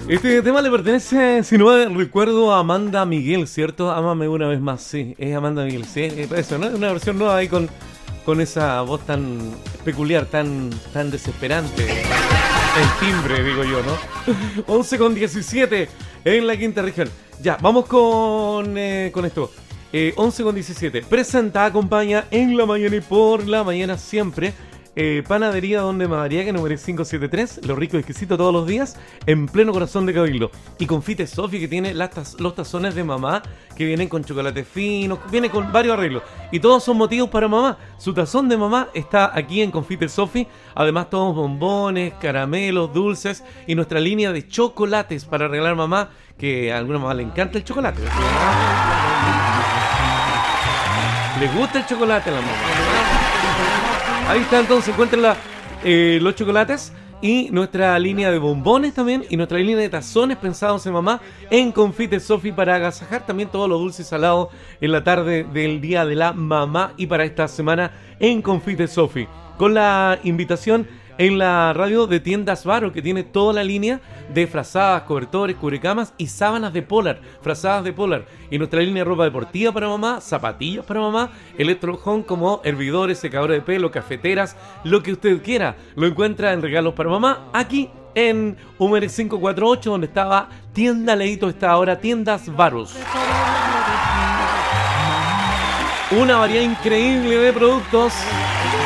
Este tema le pertenece, si no me recuerdo, a Amanda Miguel, ¿cierto? Ámame una vez más, sí, es Amanda Miguel, sí, es eso, ¿no? Una versión nueva ahí con esa voz tan peculiar, tan desesperante. El timbre, digo yo, ¿no? 11:17 en la quinta región. Ya, vamos con esto. 11:17. Presenta, acompaña en la mañana y por la mañana siempre. Panadería Donde Madariaga, número 573. Lo rico y exquisito todos los días, en pleno corazón de Cabildo. Y Confite Sofi, que tiene los tazones de mamá, que vienen con chocolate fino, viene con varios arreglos. Y todos son motivos para mamá. Su tazón de mamá está aquí en Confite Sofi. Además, todos bombones, caramelos, dulces y nuestra línea de chocolates para regalar a mamá, que a alguna mamá le encanta el chocolate. Le gusta el chocolate a la mamá. Ahí está, entonces, encuentren los chocolates y nuestra línea de bombones también y nuestra línea de tazones pensados en mamá en Confite Sofi para agasajar también todos los dulces salados en la tarde del Día de la Mamá y para esta semana en Confite Sofi. Con la invitación en la radio de Tiendas Varo, que tiene toda la línea de frazadas, cobertores, cubrecamas y sábanas de Polar, frazadas de Polar. Y nuestra línea de ropa deportiva para mamá, zapatillas para mamá, Electro Home como hervidores, secadores de pelo, cafeteras, lo que usted quiera. Lo encuentra en Regalos para Mamá, aquí en Humeres 548, donde estaba Tienda Leito, está ahora Tiendas Varos. Una variedad increíble de productos